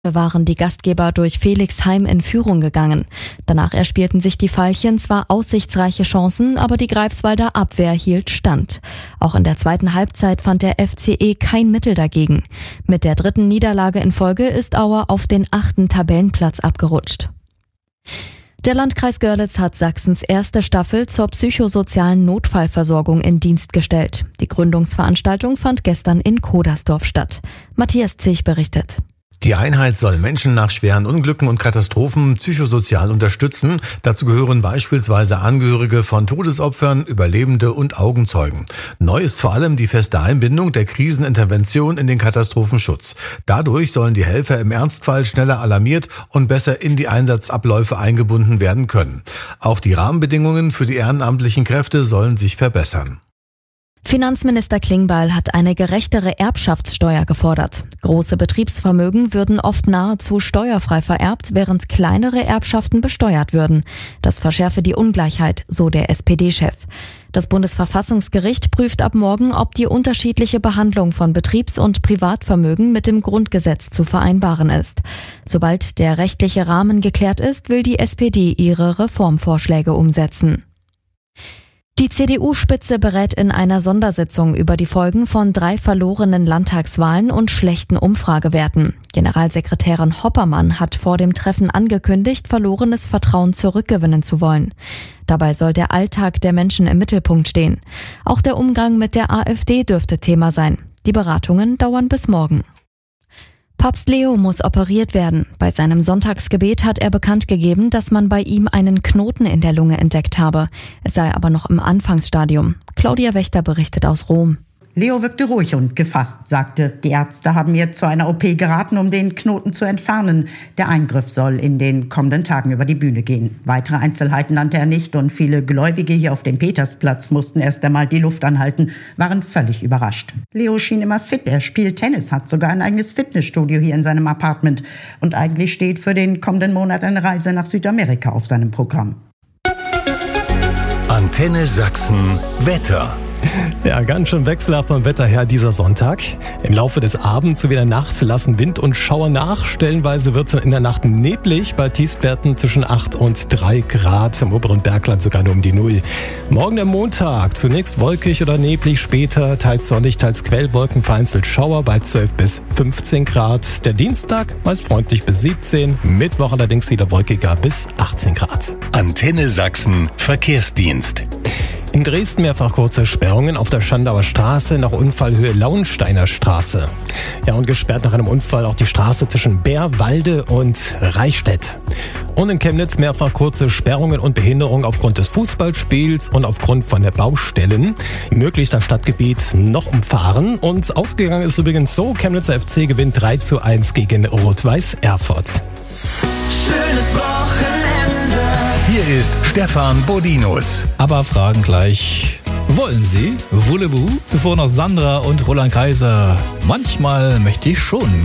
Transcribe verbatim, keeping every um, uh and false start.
waren die Gastgeber durch Felix Heim in Führung gegangen. Danach erspielten sich die Veilchen zwar aussichtsreiche Chancen, aber die Greifswalder Abwehr hielt stand. Auch in der zweiten Halbzeit fand der F C E kein Mittel dagegen. Mit der dritten Niederlage in Folge ist Aue auf den achten Tabellenplatz abgerutscht. Der Landkreis Görlitz hat Sachsens erste Staffel zur psychosozialen Notfallversorgung in Dienst gestellt. Die Gründungsveranstaltung fand gestern in Kodersdorf statt. Matthias Zich berichtet. Die Einheit soll Menschen nach schweren Unglücken und Katastrophen psychosozial unterstützen. Dazu gehören beispielsweise Angehörige von Todesopfern, Überlebende und Augenzeugen. Neu ist vor allem die feste Einbindung der Krisenintervention in den Katastrophenschutz. Dadurch sollen die Helfer im Ernstfall schneller alarmiert und besser in die Einsatzabläufe eingebunden werden können. Auch die Rahmenbedingungen für die ehrenamtlichen Kräfte sollen sich verbessern. Finanzminister Klingbeil hat eine gerechtere Erbschaftssteuer gefordert. Große Betriebsvermögen würden oft nahezu steuerfrei vererbt, während kleinere Erbschaften besteuert würden. Das verschärfe die Ungleichheit, so der S P D-Chef. Das Bundesverfassungsgericht prüft ab morgen, ob die unterschiedliche Behandlung von Betriebs- und Privatvermögen mit dem Grundgesetz zu vereinbaren ist. Sobald der rechtliche Rahmen geklärt ist, will die S P D ihre Reformvorschläge umsetzen. Die C D U-Spitze berät in einer Sondersitzung über die Folgen von drei verlorenen Landtagswahlen und schlechten Umfragewerten. Generalsekretärin Hoppermann hat vor dem Treffen angekündigt, verlorenes Vertrauen zurückgewinnen zu wollen. Dabei soll der Alltag der Menschen im Mittelpunkt stehen. Auch der Umgang mit der AfD dürfte Thema sein. Die Beratungen dauern bis morgen. Papst Leo muss operiert werden. Bei seinem Sonntagsgebet hat er bekannt gegeben, dass man bei ihm einen Knoten in der Lunge entdeckt habe. Es sei aber noch im Anfangsstadium. Claudia Wächter berichtet aus Rom. Leo wirkte ruhig und gefasst, sagte, die Ärzte haben mir zu einer O P geraten, um den Knoten zu entfernen. Der Eingriff soll in den kommenden Tagen über die Bühne gehen. Weitere Einzelheiten nannte er nicht und viele Gläubige hier auf dem Petersplatz mussten erst einmal die Luft anhalten, waren völlig überrascht. Leo schien immer fit, er spielt Tennis, hat sogar ein eigenes Fitnessstudio hier in seinem Apartment. Und eigentlich steht für den kommenden Monat eine Reise nach Südamerika auf seinem Programm. Antenne Sachsen Wetter. Ja, ganz schön wechselhaft vom Wetter her dieser Sonntag. Im Laufe des Abends sowie der Nacht lassen Wind und Schauer nach. Stellenweise wird es in der Nacht neblig, bei Tiefstwerten zwischen acht und drei Grad. Im oberen Bergland sogar nur um die Null. Morgen der Montag, zunächst wolkig oder neblig, später teils sonnig, teils Quellwolken, vereinzelt Schauer bei zwölf bis fünfzehn Grad. Der Dienstag meist freundlich bis siebzehn, Mittwoch allerdings wieder wolkiger bis achtzehn Grad. Antenne Sachsen Verkehrsdienst. In Dresden mehrfach kurze Sperrungen auf der Schandauer Straße nach Unfallhöhe Launsteiner Straße. Ja, und gesperrt nach einem Unfall auch die Straße zwischen Bärwalde und Reichstätt. Und in Chemnitz mehrfach kurze Sperrungen und Behinderung aufgrund des Fußballspiels und aufgrund von der Baustellen. Möglich das Stadtgebiet noch umfahren. Und ausgegangen ist übrigens so, Chemnitzer F C gewinnt drei zu eins gegen Rot-Weiß Erfurt. Schönes Wochenende. Hier ist Stefan Bodinus. Aber Fragen gleich. Wollen Sie? Wullebu? Zuvor noch Sandra und Roland Kaiser. Manchmal möchte ich schon